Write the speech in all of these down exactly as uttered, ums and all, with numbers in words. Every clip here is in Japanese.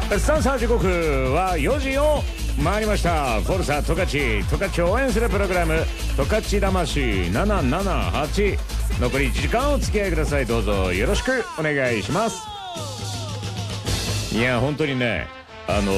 さあさあ時刻はよじを回りました。フォルサ十勝十勝を応援するプログラム十勝魂ななななはち、残りいちじかんお付き合いください。どうぞよろしくお願いします。いや本当にね、あの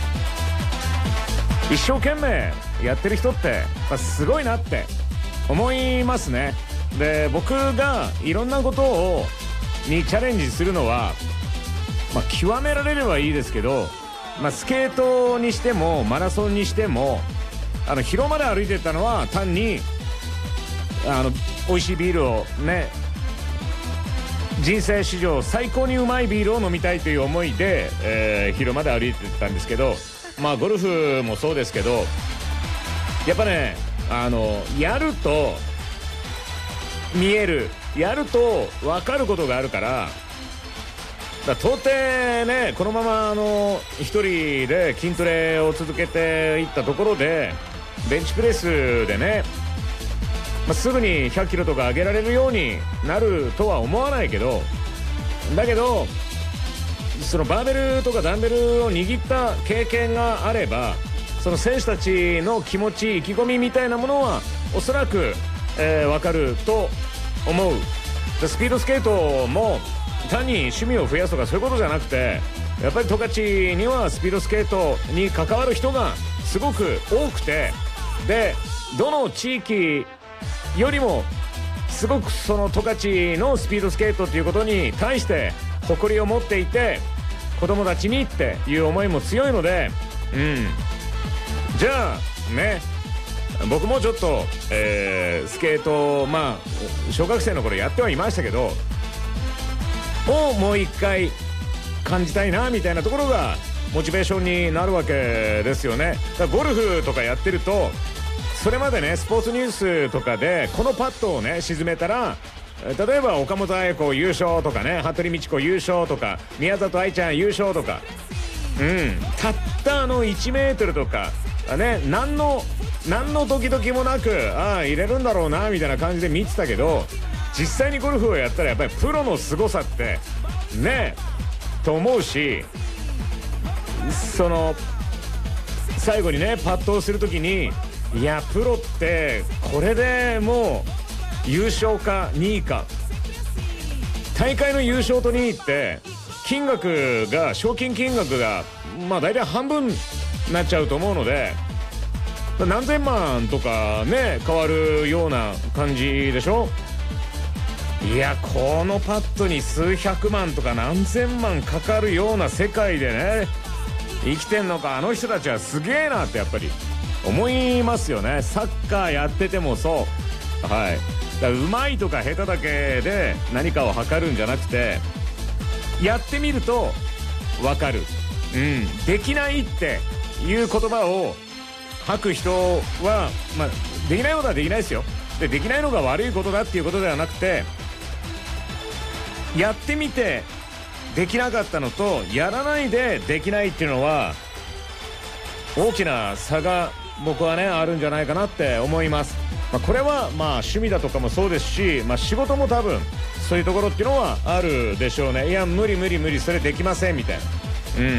一生懸命やってる人って、まあ、すごいなって思いますね。で僕がいろんなことをにチャレンジするのは、まあ、極められればいいですけど、まあ、スケートにしてもマラソンにしても、あの広間で歩いてったのは単にあの美味しいビールをね、人生史上最高にうまいビールを飲みたいという思いで、えー、広間で歩いてったんですけど、まあゴルフもそうですけど、やっぱね、あのやると見える、やると分かることがあるから、だ到底ね、このままあの一人で筋トレを続けていったところでベンチプレスでね、まあ、すぐにひゃっキロとか上げられるようになるとは思わないけど、だけどそのバーベルとかダンベルを握った経験があれば、その選手たちの気持ち意気込みみたいなものはおそらく、えー、分かると思う。スピードスケートも単に趣味を増やすとかそういうことじゃなくて、やっぱり十勝にはスピードスケートに関わる人がすごく多くて、でどの地域よりもすごくその十勝のスピードスケートっていうことに対して誇りを持っていて、子供たちにっていう思いも強いので、うんじゃあね、僕もちょっと、えー、スケートまあ小学生の頃やってはいましたけど、をもう一回感じたいなみたいなところがモチベーションになるわけですよね。だからゴルフとかやってると、それまでねスポーツニュースとかでこのパットをね沈めたら、例えば岡本綾子優勝とかね、服部道子優勝とか、宮里藍ちゃん優勝とか、うんたったあのいちメートルとかね、何の何のドキドキもなく、ああ入れるんだろうなみたいな感じで見てたけど、実際にゴルフをやったらやっぱりプロの凄さってねと思うし、その最後にねパットをするときに、いやプロってこれでもう優勝かにいか、大会の優勝とにいって金額が賞金金額がまあ大体半分になっちゃうと思うので、何千万とかね変わるような感じでしょ。いやこのパットに数百万とか何千万かかるような世界でね生きてんのか、あの人たちはすげえなってやっぱり思いますよね。サッカーやっててもそう、はい、だからうまいとか下手だけで何かを測るんじゃなくて、やってみると分かる、うん、できないっていう言葉を吐く人は、まあ、できないことはできないですよ。でできないのが悪いことだっていうことではなくて、やってみてできなかったのとやらないでできないっていうのは大きな差が僕はねあるんじゃないかなって思います。まあ、これはまあ趣味だとかもそうですし、まあ、仕事も多分そういうところっていうのはあるでしょうね。いや無理無理無理それできませんみたいな、うん